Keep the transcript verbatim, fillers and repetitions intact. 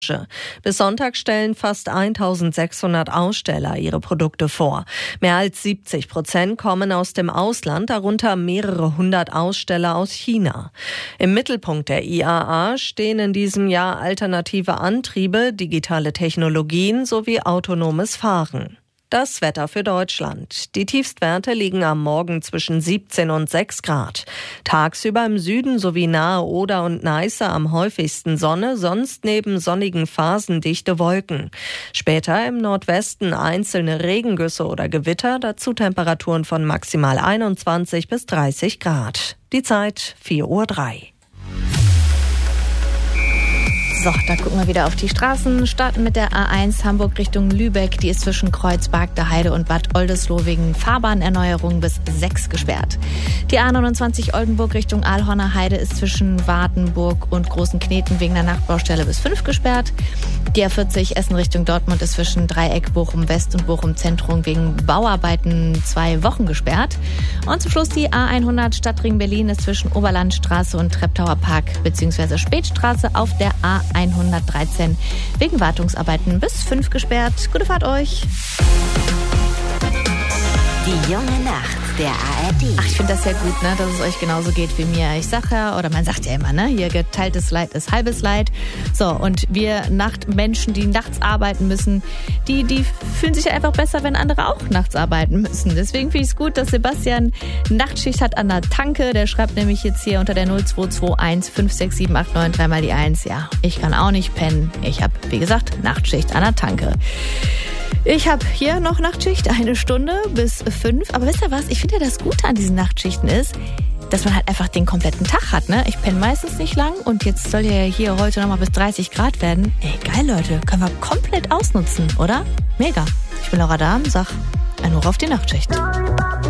Bis Sonntag stellen fast eintausendsechshundert Aussteller ihre Produkte vor. Mehr als siebzig Prozent kommen aus dem Ausland, darunter mehrere hundert Aussteller aus China. Im Mittelpunkt der I A A stehen in diesem Jahr alternative Antriebe, digitale Technologien sowie autonomes Fahren. Das Wetter für Deutschland. Die Tiefstwerte liegen am Morgen zwischen siebzehn und sechs Grad. Tagsüber im Süden sowie nahe Oder und Neiße am häufigsten Sonne, sonst neben sonnigen Phasen dichte Wolken. Später im Nordwesten einzelne Regengüsse oder Gewitter, dazu Temperaturen von maximal einundzwanzig bis dreißig Grad. Die Zeit vier Uhr drei. So, da gucken wir wieder auf die Straßen. Starten mit der A eins Hamburg Richtung Lübeck. Die ist zwischen Kreuzberg, der Heide und Bad Oldesloe wegen Fahrbahnerneuerung bis sechs gesperrt. Die A neunundzwanzig Oldenburg Richtung Aalhorner Heide ist zwischen Wartenburg und Großen Kneten wegen der Nachtbaustelle bis fünf gesperrt. Die A vierzig Essen Richtung Dortmund ist zwischen Dreieck Bochum West und Bochum Zentrum wegen Bauarbeiten zwei Wochen gesperrt. Und zum Schluss die A hundert Stadtring Berlin ist zwischen Oberlandstraße und Treptower Park bzw. Spätstraße auf der A hundertdreizehn wegen Wartungsarbeiten bis fünf gesperrt. Gute Fahrt euch. Die junge Nacht der A R D. Ach, ich finde das ja gut, ne, dass es euch genauso geht wie mir. Ich sag ja, oder man sagt ja immer, ne, hier geteiltes Leid ist halbes Leid. So, und wir Nachtmenschen, die nachts arbeiten müssen, die, die fühlen sich einfach besser, wenn andere auch nachts arbeiten müssen. Deswegen finde ich es gut, dass Sebastian Nachtschicht hat an der Tanke. Der schreibt nämlich jetzt hier unter der null zwei zwei eins fünf sechs sieben acht neun dreimal die eins. Ja, ich kann auch nicht pennen. Ich habe, wie gesagt, Nachtschicht an der Tanke. Ich habe hier noch Nachtschicht, eine Stunde bis fünf. Aber wisst ihr was? Ich finde ja, das Gute an diesen Nachtschichten ist, dass man halt einfach den kompletten Tag hat, ne? Ich penne meistens nicht lang und jetzt soll ja hier heute nochmal bis dreißig Grad werden. Ey, geil, Leute. Können wir komplett ausnutzen, oder? Mega. Ich bin Laura Dahm, sag ein Hoch auf die Nachtschicht.